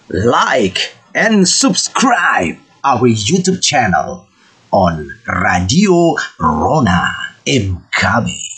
like and subscribe our YouTube channel on Radio Rona MKB.